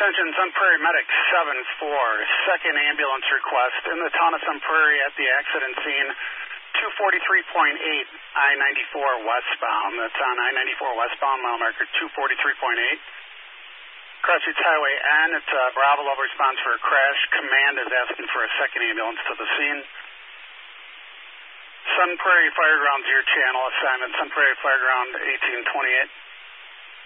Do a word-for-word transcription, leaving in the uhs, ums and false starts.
Attention, Sun Prairie Medic seven four, second ambulance request in the town of Sun Prairie at the accident scene, two forty-three point eight, I ninety-four westbound. That's on I ninety-four westbound, mile marker two forty-three point eight. Crossroads Highway N, it's a Bravo level response for a crash. Command is asking for a second ambulance to the scene. Sun Prairie Fireground's your channel assignment, Sun Prairie Fireground eighteen twenty-eight.